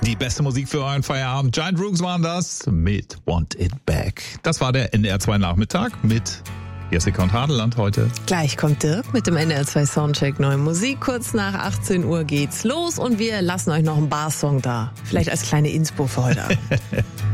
Die beste Musik für euren Feierabend. Giant Rooks waren das mit Want It Back. Das war der NDR 2 Nachmittag mit Jessica und Hadeland heute. Gleich kommt Dirk mit dem NDR 2 Soundcheck. Neue Musik. Kurz nach 18 Uhr geht's los und wir lassen euch noch einen Barsong da. Vielleicht als kleine Inspo für heute Abend.